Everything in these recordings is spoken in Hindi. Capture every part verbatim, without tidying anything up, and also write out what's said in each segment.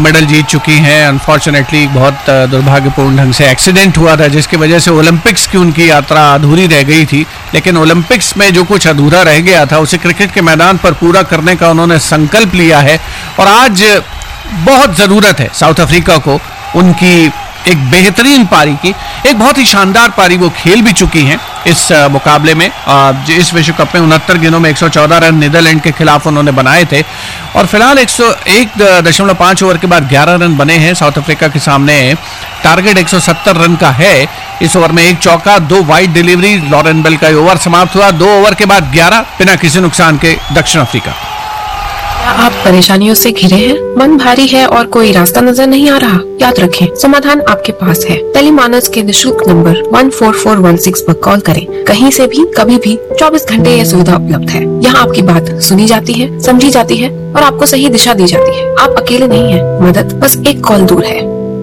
मेडल जीत चुकी हैं। अनफॉर्चुनेटली बहुत दुर्भाग्यपूर्ण ढंग से एक्सीडेंट हुआ था जिसकी वजह से ओलंपिक्स की उनकी यात्रा अधूरी रह गई थी, लेकिन ओलंपिक्स में जो कुछ अधूरा रह गया था उसे क्रिकेट के मैदान पर पूरा करने का उन्होंने संकल्प लिया है। और आज बहुत ज़रूरत है साउथ अफ्रीका को उनकी एक बेहतरीन पारी की। एक बहुत ही शानदार पारी वो खेल भी चुकी हैं इस मुकाबले में। इस विश्व कप में उनहत्तर गेंदों में एक सौ चौदह रन नीदरलैंड के खिलाफ उन्होंने बनाए थे और फिलहाल एक सौ एक दशमलव पाँच ओवर के बाद ग्यारह रन बने हैं साउथ अफ्रीका के सामने। टारगेट एक सौ सत्तर रन का है। इस ओवर में एक चौका, दो वाइड डिलीवरी, लॉरेन बेल का ओवर समाप्त हुआ। दो ओवर के बाद ग्यारह बिना किसी नुकसान के दक्षिण अफ्रीका। आप परेशानियों से घिरे हैं, मन भारी है और कोई रास्ता नजर नहीं आ रहा? याद रखें, समाधान आपके पास है। टेलीमानस के निशुल्क number one four four one six पर कॉल करें। कहीं से भी कभी भी चौबीस घंटे यह सुविधा उपलब्ध है। यहाँ आपकी बात सुनी जाती है, समझी जाती है और आपको सही दिशा दी जाती है। आप अकेले नहीं हैं, मदद बस एक कॉल दूर है।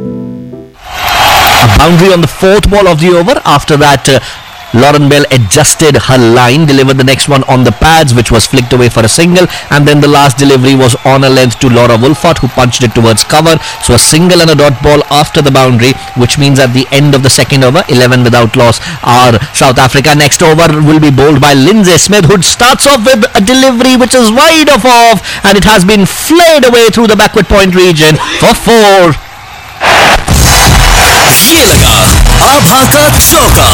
A boundary on the fourth ball of the over. After that, uh, Lauren Bell adjusted her line, delivered the next one on the pads, which was flicked away for a single, and then the last delivery was on a length to Laura Wolfart, who punched it towards cover. So a single and a dot ball after the boundary, which means at the end of the second over, eleven without loss are South Africa. Next over will be bowled by Lindsay Smith, who starts off with a delivery which is wide of off, and it has been flared away through the backward point region for four. ये लगा आभा का चौका।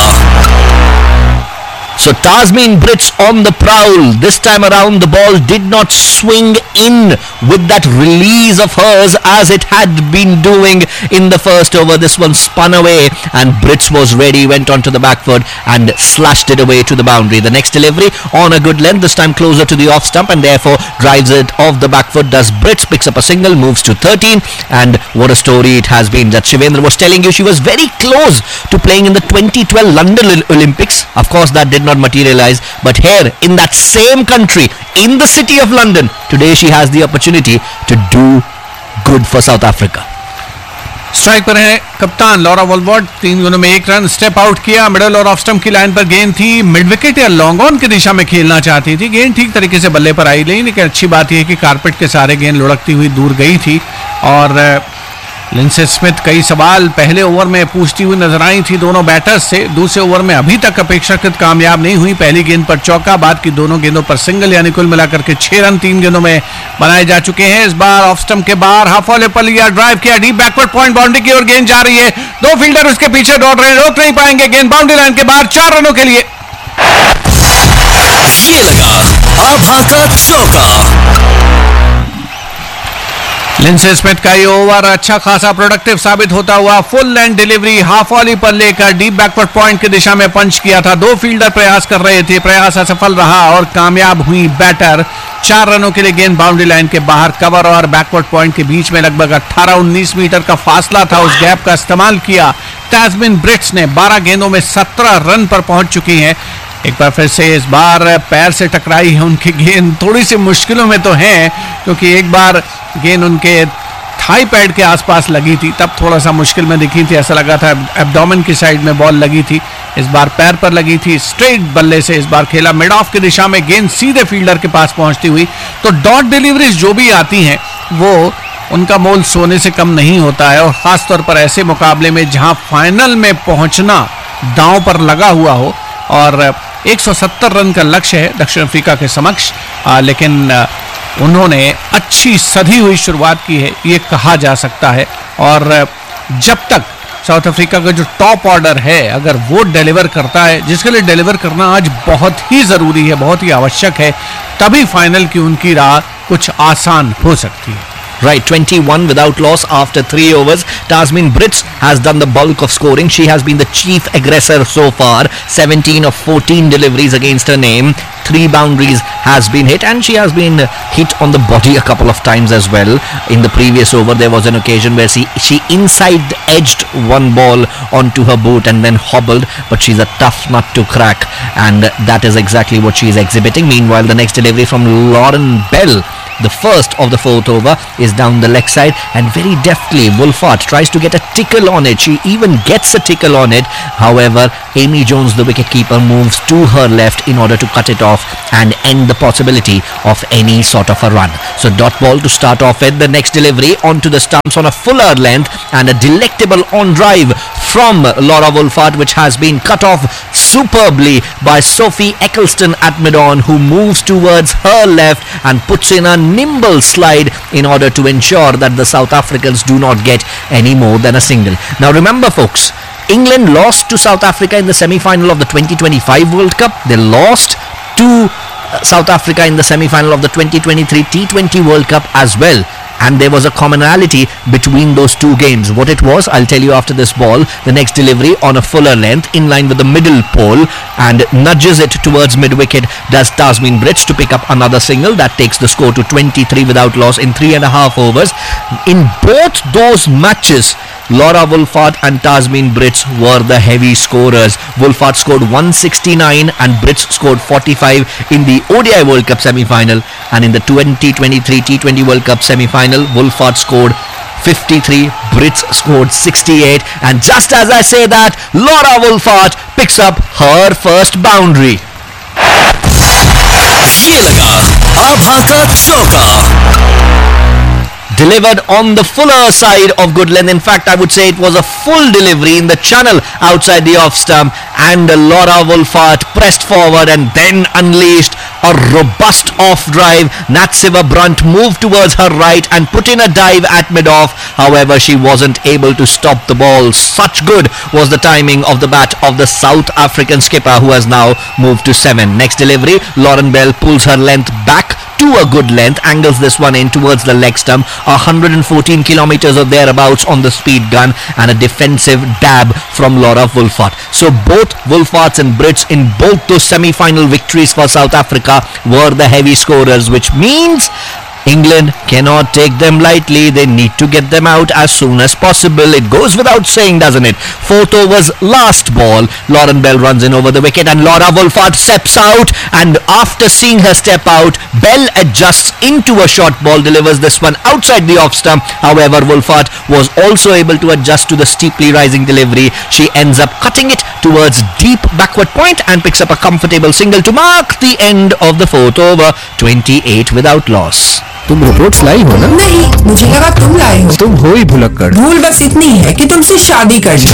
So Tasmin Brits on the prowl. This time around the ball did not swing in with that release of hers as it had been doing in the first over. This one spun away and Brits was ready, went onto the back foot and slashed it away to the boundary. The next delivery on a good length, this time closer to the off stump and therefore drives it off the back foot. Does Brits, picks up a single, moves to thirteen, and what a story it has been. That Shivendra was telling you she was very close to playing in the twenty twelve London Olympics. Of course that did not materialize, but here in that same country, in the city of London, today she has the opportunity to do good for South Africa. Strike पर है कप्तान लॉरा वॉल्वर्ट। तीन गेंदों में एक रन, स्टेप आउट किया। मिडल और ऑफ स्टंप की लाइन पर गेंद थी। मिड विकेट या लॉन्ग ऑन की दिशा में खेलना चाहती थी। गेंद ठीक तरीके से बल्ले पर आई नहीं, लेकिन अच्छी बात यह है कि कारपेट के सारे गेंद लुढ़कती हुई दूर गई थी। और लिंडसे स्मिथ कई सवाल पहले ओवर में पूछती हुई नजर आई थी दोनों बैटर्स से। दूसरे ओवर में अभी तक अपेक्षाकृत कामयाब नहीं हुई। पहली गेंद पर चौका, बाद की दोनों गेंदों पर सिंगल, यानी कुल मिलाकर के छह रन तीन गेंदों में बनाए जा चुके हैं। इस बार ऑफ स्टंप के बाहर हाफ वॉले पर लिया, ड्राइव किया, डीप बैकवर्ड पॉइंट बाउंड्री की ओर गेंद जा रही है। दो फील्डर उसके पीछे दौड़ रहे हैं, रोक नहीं पाएंगे। गेंद बाउंड्री लाइन के बाहर, चार रनों के लिए। ये लगा आभा का चौका। लिंडसे स्मिथ का ये ओवर अच्छा खासा प्रोडक्टिव साबित होता हुआ। Full length delivery half volley पर लेकर डीप बैकवर्ड पॉइंट की दिशा में पंच किया था। दो फील्डर प्रयास कर रहे थे, प्रयास असफल रहा और कामयाब हुई बैटर। चार रनों के लिए गेंद बाउंड्री लाइन के बाहर। कवर और बैकवर्ड पॉइंट के बीच में लगभग अठारह उन्नीस मीटर का फासला था। उस गैप का इस्तेमाल किया तास्मिन ब्रिट्स ने। बारह गेंदों में सत्रह रन पर पहुंच चुकी हैं। एक बार फिर से इस बार पैर से टकराई है उनकी गेंद। थोड़ी सी मुश्किलों में तो है, क्योंकि एक बार गेंद उनके थाई पैड के आसपास लगी थी, तब थोड़ा सा मुश्किल में दिखी थी। ऐसा लगा था एब्डोमेन की साइड में बॉल लगी थी। इस बार पैर पर लगी थी। स्ट्रेट बल्ले से इस बार खेला, मिड ऑफ की दिशा में गेंद सीधे फील्डर के पास पहुंचती हुई। तो डॉट डिलीवरीज जो भी आती हैं वो उनका मोल सोने से कम नहीं होता है, और खासतौर पर ऐसे मुकाबले में जहां फाइनल में पहुंचना दांव पर लगा हुआ हो। और एक सौ सत्तर रन का लक्ष्य है दक्षिण अफ्रीका के समक्ष, आ, लेकिन आ, उन्होंने अच्छी सधी हुई शुरुआत की है, ये कहा जा सकता है। और जब तक साउथ अफ्रीका का जो टॉप ऑर्डर है अगर वो डिलीवर करता है, जिसके लिए डिलीवर करना आज बहुत ही ज़रूरी है, बहुत ही आवश्यक है, तभी फाइनल की उनकी राह कुछ आसान हो सकती है। Right, twenty-one without loss after three overs. Tasmin Brits has done the bulk of scoring. She has been the chief aggressor so far. seventeen of fourteen deliveries against her name. Three boundaries has been hit, and she has been hit on the body a couple of times as well. In the previous over, there was an occasion where she, she inside edged one ball onto her boot and then hobbled, but she's a tough nut to crack, and that is exactly what she is exhibiting. Meanwhile, the next delivery from Lauren Bell, the first of the fourth over, is down the leg side, and very deftly Wolfart tries to get a tickle on it. She even gets a tickle on it. However, Amy Jones, the wicketkeeper, moves to her left in order to cut it off and end the possibility of any sort of a run. So dot ball to start off with. The next delivery onto the stumps on a fuller length and a delectable on drive from Laura Wolfart, which has been cut off superbly by Sophie Eccleston at mid-on, who moves towards her left and puts in a nimble slide in order to ensure that the South Africans do not get any more than a single. Now remember, folks, England lost to South Africa in the semi-final of the twenty twenty-five World Cup. They lost to South Africa in the semi-final of the twenty twenty-three T twenty World Cup as well. And there was a commonality between those two games. What it was, I'll tell you after this ball. The next delivery on a fuller length in line with the middle pole and nudges it towards mid-wicket does Tasmin Brits to pick up another single. That takes the score to twenty-three without loss in three and a half overs. In both those matches, Laura Wolfart and Tasmin Brits were the heavy scorers. Wolfart scored one sixty-nine and Brits scored forty-five in the O D I World Cup semi-final, and in the twenty twenty-three T twenty World Cup semi-final, Wolfart scored fifty-three, Brits scored sixty-eight, and just as I say that, Laura Wolfart picks up her first boundary. ये लगा आभा का चौका. Delivered on the fuller side of good length. In fact, I would say it was a full delivery in the channel outside the off stump, and Laura Wolfart pressed forward and then unleashed a robust off drive. Natsiva Brunt moved towards her right and put in a dive at mid-off. However, she wasn't able to stop the ball. Such good was the timing of the bat of the South African skipper, who has now moved to seven. Next delivery, Lauren Bell pulls her length back to a good length, angles this one in towards the leg stump, one hundred fourteen kilometers or thereabouts on the speed gun, and a defensive dab from Laura Wolfart. So both Wolfarts and Brits in both those semi-final victories for South Africa were the heavy scorers, which means England cannot take them lightly. They need to get them out as soon as possible. It goes without saying, doesn't it? Fourth over's last ball, Lauren Bell runs in over the wicket and Laura Wolfart steps out, and after seeing her step out, Bell adjusts into a short ball, delivers this one outside the off stump. However, Wolfart was also able to adjust to the steeply rising delivery. She ends up cutting it towards deep backward point and picks up a comfortable single to mark the end of the fourth over, twenty-eight without loss. तुम रिपोर्ट्स लाई हो ना? नहीं, मुझे लगा तुम लाए हो. तुम हो ही भुलक्कड़. भूल बस इतनी है कि तुमसे शादी कर ली.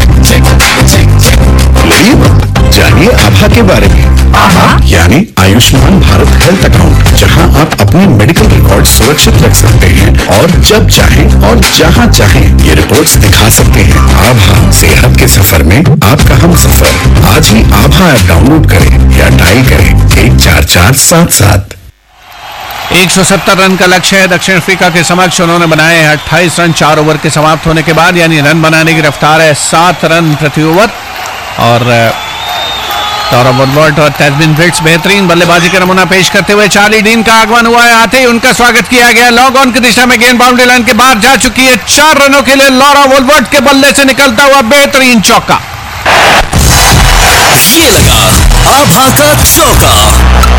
जानिए आभा के बारे में. आभा यानी आयुष्मान भारत हेल्थ अकाउंट, जहां आप अपने मेडिकल रिकॉर्ड सुरक्षित रख सकते हैं और जब चाहें और जहां चाहें ये रिपोर्ट्स दिखा सकते हैं. आभा, सेहत के सफर में आपका हम सफर. आज ही आभा ऐप डाउनलोड करें या डायल करें एक चार चार सात सात. एक सौ सत्तर रन का लक्ष्य है दक्षिण अफ्रीका के समक्ष. उन्होंने बनाए हैं अट्ठाईस रन चार ओवर के समाप्त होने के बाद, यानी रन बनाने की रफ्तार है सात रन प्रति ओवर. और लॉरा वोल्फार्ट और तस्मिन ब्रिट्स बेहतरीन बल्लेबाजी का नमूना पेश करते हुए चार्ली डीन का आगमन हुआ है. आते ही उनका स्वागत किया गया. लॉन्ग ऑन की दिशा में गेंद बाउंड्री लाइन के बाहर जा चुकी है. चार रनों के लिए लॉरा वोल्फार्ट के बल्ले से निकलता हुआ बेहतरीन चौका. ये लगा आभा का चौका.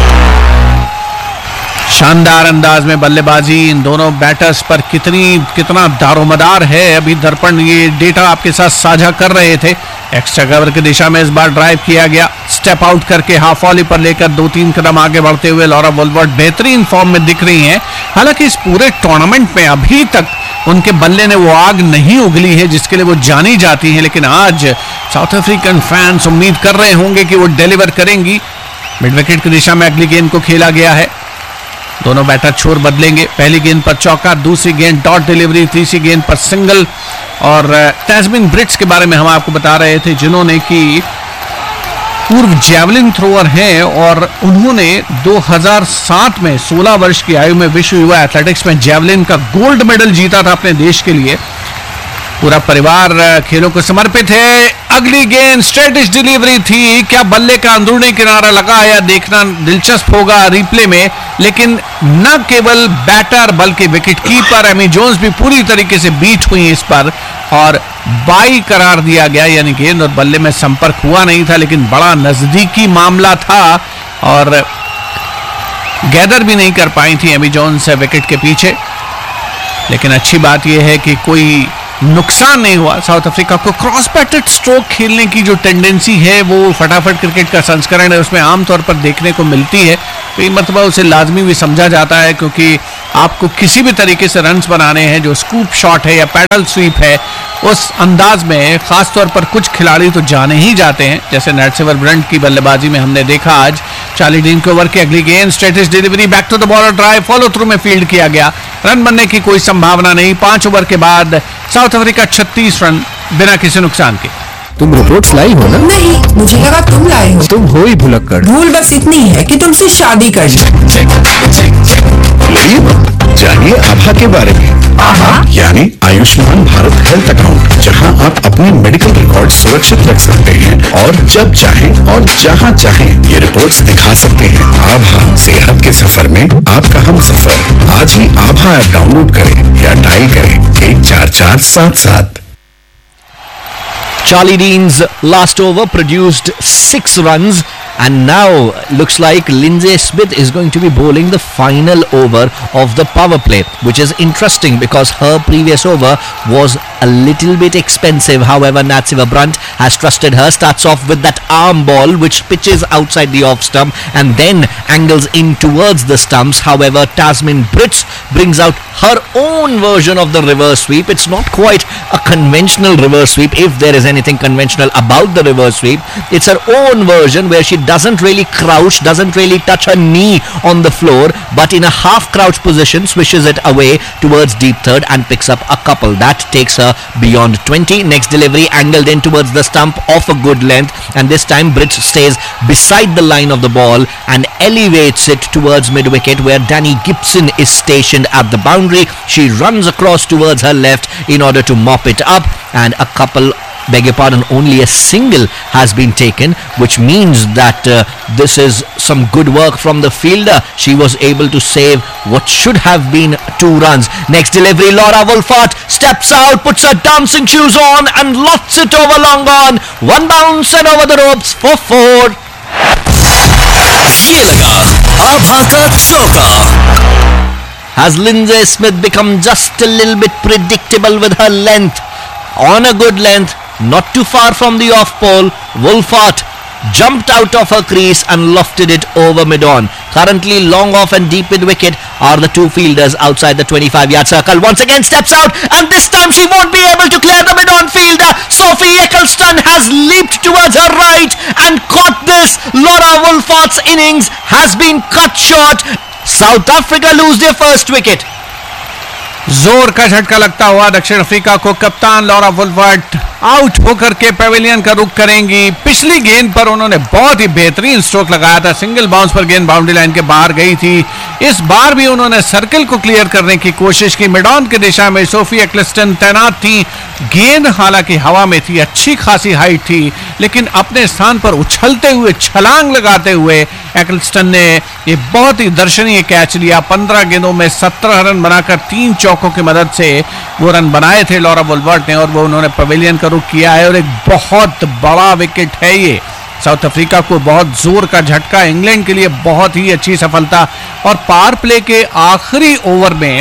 शानदार अंदाज में बल्लेबाजी इन दोनों बैटर्स पर कितनी कितना दारोमदार है. अभी दर्पण ये डेटा आपके साथ साझा कर रहे थे. एक्स्ट्रा कवर की दिशा में इस बार ड्राइव किया गया. स्टेप आउट करके हाफ वॉली पर लेकर दो तीन कदम आगे बढ़ते हुए लॉरा वोल्फार्ट बेहतरीन फॉर्म में दिख रही हैं. हालांकि इस पूरे टूर्नामेंट में अभी तक उनके बल्ले ने वो आग नहीं उगली है जिसके लिए वो जानी जाती हैं, लेकिन आज साउथ अफ्रीकन फैंस उम्मीद कर रहे होंगे कि वो डिलीवर करेंगी. मिड विकेट की दिशा में अगली गेंद को खेला गया है. दोनों बैटर छोर बदलेंगे. पहली गेंद पर चौका, दूसरी गेंद डॉट डिलीवरी, तीसरी गेंद पर सिंगल. और तस्मिन ब्रिट्स के बारे में हम आपको बता रहे थे, जिन्होंने कि पूर्व जैवलिन थ्रोअर हैं और उन्होंने दो हज़ार सात में सोलह वर्ष की आयु में विश्व युवा एथलेटिक्स में जैवलिन का गोल्ड मेडल जीता था अपने देश के लिए. पूरा परिवार खेलों को समर्पित है. अगली गेंद स्ट्रेटिश डिलीवरी थी. क्या बल्ले का अंदरूनी किनारा लगा या देखना दिलचस्प होगा रिप्ले में, लेकिन न केवल बैटर बल्कि विकेट कीपर एमी जोन्स भी पूरी तरीके से बीट हुई इस पर और बाई करार दिया गया, यानी गेंद और बल्ले में संपर्क हुआ नहीं था, लेकिन बड़ा नजदीकी मामला था और गैदर भी नहीं कर पाई थी एमी जोन्स विकेट के पीछे. लेकिन अच्छी बात यह है कि कोई नुकसान नहीं हुआ साउथ अफ्रीका को। क्रॉस बैटेड स्ट्रोक खेलने की जो टेंडेंसी है वो फटाफट क्रिकेट का संस्करण है उसमें आमतौर पर देखने को मिलती है, तो ये मतलब उसे लाजमी भी समझा जाता है क्योंकि आपको किसी भी तरीके से रन्स बनाने हैं। जो स्कूप शॉट है या पैडल स्वीप है उस अंदाज में खासतौर पर कुछ खिलाड़ी तो जाने ही जाते हैं, जैसे नैटसेवर ब्रंट की बल्लेबाजी में हमने देखा आज। चार्ली डीन के ओवर की अगली गेंद स्ट्रेटिश delivery back to the bowler drive follow through में फील्ड किया गया, रन बनने की कोई संभावना नहीं। पांच ओवर के बाद साउथ अफ्रीका छत्तीस रन बिना किसी नुकसान के। तुम रिपोर्ट्स लाई हो ना? नहीं, मुझे लगा तुम लाए हो। तुम हो ही भुलक्कड़। भूल बस इतनी है कि तुमसे शादी कर ली। जानिए आभा के बारे में। आभा यानी आयुष्मान भारत हेल्थ अकाउंट, जहां आप अपने मेडिकल रिकॉर्ड सुरक्षित रख सकते हैं और जब चाहें और जहां चाहें ये रिपोर्ट्स दिखा सकते हैं। आभा सेहत के सफर में आपका हम सफर। आज ही आभा ऐप डाउनलोड करें या डायल करें एक चार चार सात सात। Charlie Dean's last over produced six runs, and now looks like Lindsay Smith is going to be bowling the final over of the power play, which is interesting because her previous over was a little bit expensive. However, Natsiva Brunt has trusted her, starts off with that arm ball which pitches outside the off stump and then angles in towards the stumps. However, Tasmin Brits brings out her own version of the reverse sweep. It's not quite a conventional reverse sweep, if there is anything conventional about the reverse sweep. It's her own version where she doesn't really crouch, doesn't really touch her knee on the floor, but in a half crouch position swishes it away towards deep third and picks up a couple. That takes her beyond twenty. Next delivery angled in towards the stump of a good length, and this time Brits stays beside the line of the ball and elevates it towards mid wicket where Danny Gibson is stationed at the boundary. She runs across towards her left in order to mop it up, and a couple, beg your pardon, only a single has been taken, which means that uh, this is some good work from the fielder. She was able to save what should have been two runs. Next delivery, Laura Wolfart steps out, puts her dancing shoes on and lofts it over long on. One bounce and over the ropes for four. ये लगा आभा का चौका। Has Lindsay Smith become just a little bit predictable with her length? On a good length, not too far from the off pole, Wolfart jumped out of her crease and lofted it over mid-on. Currently long off and deep mid wicket are the two fielders outside the twenty-five yard circle. Once again steps out, and this time she won't be able to clear the mid-on fielder. Sophie Eccleston has leaped towards her right and caught this. Laura Wolfart's innings has been cut short. South Africa lose their first wicket. जोर का झटका लगता हुआ दक्षिण अफ्रीका को कप्तान लॉरा वुल्फर्ट आउट होकर के पेविलियन का रुख करेंगी। पिछली गेंद पर उन्होंने बहुत ही बेहतरीन स्ट्रोक लगाया था, सिंगल बाउंस पर गेंद बाउंड्री लाइन के बाहर गई थी। इस बार भी उन्होंने सर्कल को क्लियर करने की कोशिश की। मिडॉन की दिशा में सोफी एक्लिस्टन तैनात थी। गेंद हालांकि हवा में थी, अच्छी खासी हाइट थी, लेकिन अपने स्थान पर उछलते हुए, छलांग लगाते हुए एक्लिस्टन ने ये बहुत ही दर्शनीय कैच लिया। पंद्रह गेंदों में सत्रह रन बनाकर तीन चौकों की मदद से वो रन बनाए थे लॉरा वुल्फर्ट ने, और वो उन्होंने पवेलियन का रुख किया है। और एक बहुत बड़ा विकेट है ये, साउथ अफ्रीका को बहुत जोर का झटका, इंग्लैंड के लिए बहुत ही अच्छी सफलता। और पावर प्ले के आखिरी ओवर में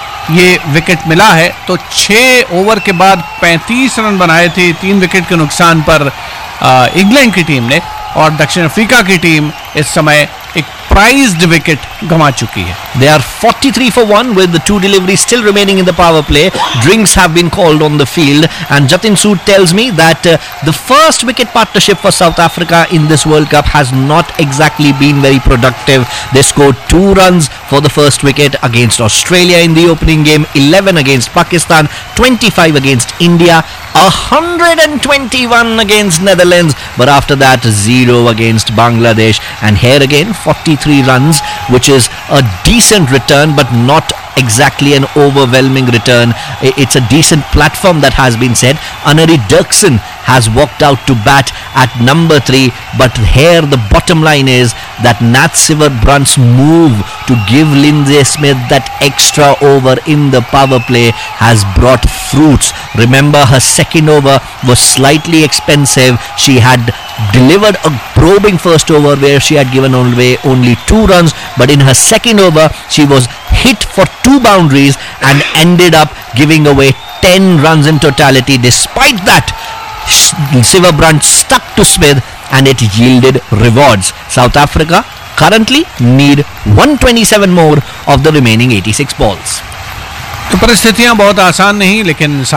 ये विकेट मिला है, तो छह ओवर के बाद पैंतीस रन बनाए थे तीन विकेट के नुकसान पर इंग्लैंड की टीम ने, और दक्षिण अफ्रीका की टीम इस समय एक प्राइज्ड विकेट गंवा चुकी है। They are forty-three for one with the two deliveries still remaining in the power play. Drinks have been called on the field, and Jatin Sood tells me that uh, the first wicket partnership for South Africa in this World Cup has not exactly been very productive. They scored two runs for the first wicket against Australia in the opening game, eleven against Pakistan, twenty-five against India, one hundred twenty-one against Netherlands, but after that zero against Bangladesh. And here again forty-three runs, which is a decent return but not exactly an overwhelming return. It's a decent platform that has been set. Anari Dirksen has walked out to bat at number three, but here the bottom line is that Natsiva Brunt's move to give Lindsay Smith that extra over in the power play has brought fruits. Remember, her second over was slightly expensive. She had delivered a probing first over where she had given away only two runs, but in her second over she was hit for two boundaries and ended up giving away ten runs in totality. Despite that, Silverbrandt stuck to Smith and it yielded rewards. South Africa currently need one twenty-seven more of the remaining eighty-six balls. तो परिस्थितियां बहुत आसान नहीं, लेकिन